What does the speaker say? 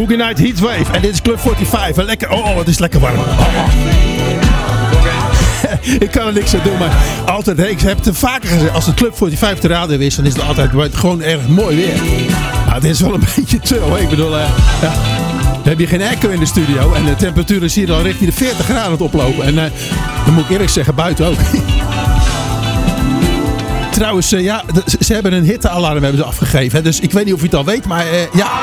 Boogie Night Heatwave. En dit is Club 45. En lekker, het is lekker warm. Ik kan er niks aan doen, maar altijd, ik heb het vaker gezegd, als de Club 45 te radio is, dan is het altijd gewoon erg mooi weer. Maar dit is wel een beetje te hoor. Ik bedoel, dan heb je geen airco in de studio en de temperatuur is hier al richting de 40 graden aan het oplopen. En dan moet ik eerlijk zeggen, buiten ook. Trouwens, ze hebben een hittealarm afgegeven. Hè? Dus ik weet niet of je het al weet, maar ja.